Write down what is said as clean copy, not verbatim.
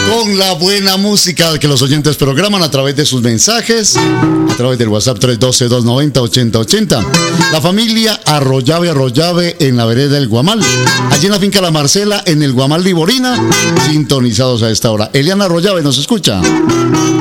con la buena música que los oyentes programan a través de sus mensajes, a través del WhatsApp 312-290-8080. La familia Arroyave en la vereda del Guamal, allí en la finca La Marcela, en el Guamal de Iborina, sintonizados a esta hora. Eliana Arroyave nos escucha.